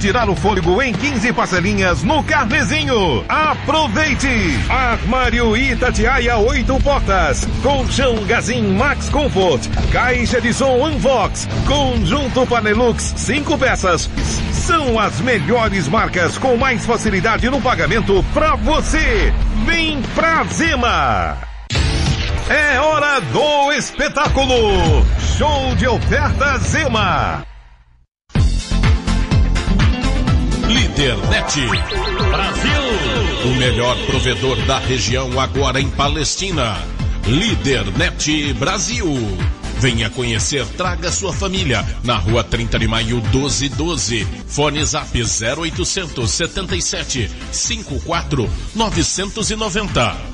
Tirar o fôlego em 15 parcelinhas no Carnezinho. Aproveite! Armário Itatiaia 8 portas. Colchão Gazin Max Comfort. Caixa de som Unvox. Conjunto Panelux 5 peças. São as melhores marcas com mais facilidade no pagamento pra você. Vem pra Zema! É hora do espetáculo. Show de oferta Zema. Lídernet Brasil, o melhor provedor da região agora em Palestina. Lídernet Brasil. Venha conhecer, traga sua família. Na rua 30 de maio 1212. Fone Zap 0800 77 54 990.